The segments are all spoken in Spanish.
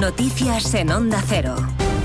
Noticias en Onda Cero.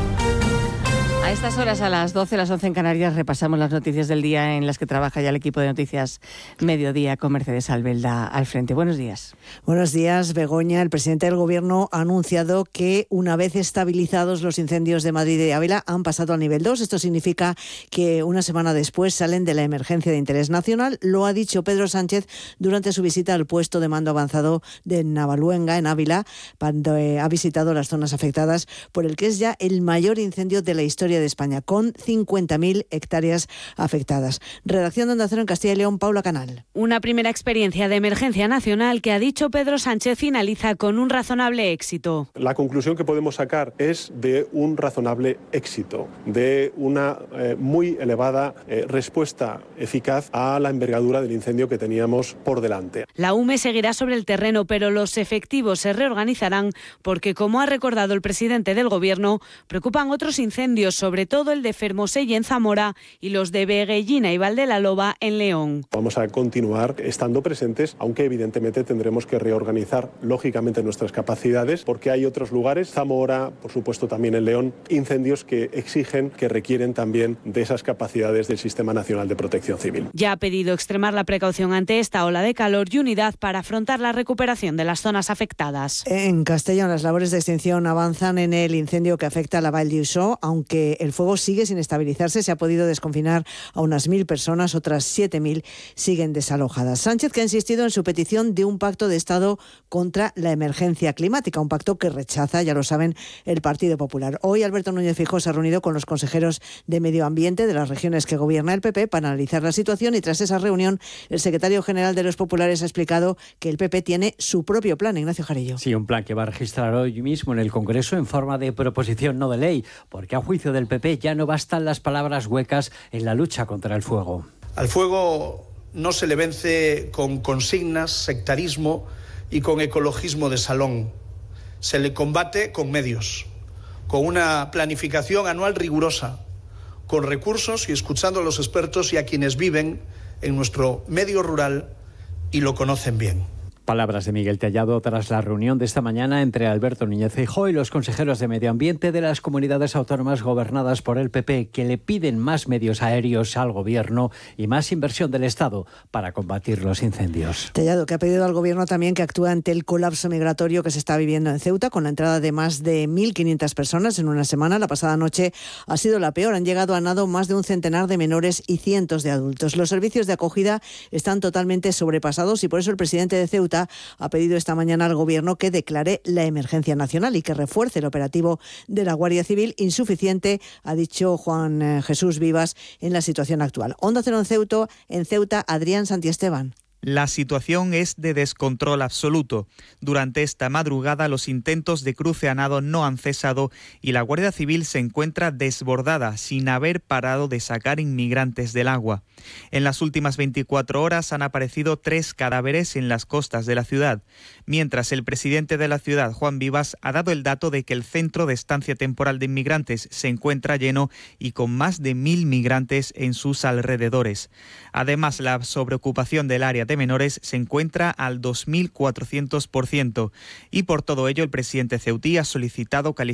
A estas horas, a las 12, las 11 en Canarias, repasamos las noticias del día en las que trabaja ya el equipo de Noticias Mediodía con Mercedes Albelda al frente. Buenos días. Buenos días, Begoña. El presidente del Gobierno ha anunciado que una vez estabilizados los incendios de Madrid y Ávila han pasado al nivel 2. Esto significa que una semana después salen de la emergencia de interés nacional. Lo ha dicho Pedro Sánchez durante su visita al puesto de mando avanzado de Navaluenga, en Ávila, cuando ha visitado las zonas afectadas por el que es ya el mayor incendio de la historia de España, con 50.000 hectáreas afectadas. Redacción de Onda Cero en Castilla y León, Paula Canal. Una primera experiencia de emergencia nacional que, ha dicho Pedro Sánchez, finaliza con un razonable éxito. La conclusión que podemos sacar es de un razonable éxito, de una muy elevada respuesta eficaz a la envergadura del incendio que teníamos por delante. La UME seguirá sobre el terreno, pero los efectivos se reorganizarán porque, como ha recordado el presidente del Gobierno, preocupan otros incendios, sobre todo el de Fermoselle en Zamora y los de Veguellina y Valdelaloba en León. Vamos a continuar estando presentes, aunque evidentemente tendremos que reorganizar lógicamente nuestras capacidades, porque hay otros lugares, Zamora, por supuesto también en León, incendios que exigen, que requieren también de esas capacidades del Sistema Nacional de Protección Civil. Ya ha pedido extremar la precaución ante esta ola de calor y unidad para afrontar la recuperación de las zonas afectadas. En Castellón, las labores de extinción avanzan en el incendio que afecta a la Vall d'Uixó, aunque el fuego sigue sin estabilizarse. Se ha podido desconfinar a unas 1.000 personas, otras 7.000 siguen desalojadas. Sánchez, que ha insistido en su petición de un pacto de Estado contra la emergencia climática, un pacto que rechaza, ya lo saben, el Partido Popular. Hoy Alberto Núñez Feijóo se ha reunido con los consejeros de Medio Ambiente de las regiones que gobierna el PP para analizar la situación, y tras esa reunión el secretario general de los populares ha explicado que el PP tiene su propio plan. Ignacio Jarillo. Sí, un plan que va a registrar hoy mismo en el Congreso en forma de proposición no de ley, porque a juicio del PP ya no bastan las palabras huecas en la lucha contra el fuego. Al fuego no se le vence con consignas, sectarismo y con ecologismo de salón. Se le combate con medios, con una planificación anual rigurosa, con recursos y escuchando a los expertos y a quienes viven en nuestro medio rural y lo conocen bien. Palabras de Miguel Tellado tras la reunión de esta mañana entre Alberto Núñez Feijóo y los consejeros de Medio Ambiente de las comunidades autónomas gobernadas por el PP, que le piden más medios aéreos al Gobierno y más inversión del Estado para combatir los incendios. Tellado, que ha pedido al Gobierno también que actúe ante el colapso migratorio que se está viviendo en Ceuta, con la entrada de más de 1.500 personas en una semana. La pasada noche ha sido la peor. Han llegado a nado más de un centenar de menores y cientos de adultos. Los servicios de acogida están totalmente sobrepasados y por eso el presidente de Ceuta ha pedido esta mañana al Gobierno que declare la emergencia nacional y que refuerce el operativo de la Guardia Civil, insuficiente, ha dicho Juan Jesús Vivas, en la situación actual. Onda Cero en Ceuta, Adrián Santiesteban. La situación es de descontrol absoluto. Durante esta madrugada los intentos de cruce a nado no han cesado y la Guardia Civil se encuentra desbordada sin haber parado de sacar inmigrantes del agua. En las últimas 24 horas han aparecido 3 cadáveres en las costas de la ciudad, mientras el presidente de la ciudad, Juan Vivas, ha dado el dato de que el centro de estancia temporal de inmigrantes se encuentra lleno y con más de 1.000 migrantes en sus alrededores. Además, la sobreocupación del área de menores se encuentra al 2.400%, y por todo ello el presidente ceutí ha solicitado calificación